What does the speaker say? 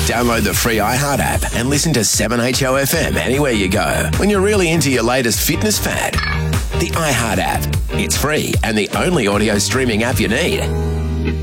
Download the free iHeart app and listen to 7HOFM anywhere you go. When you're really into your latest fitness fad, the iHeart app. It's free and the only audio streaming app you need.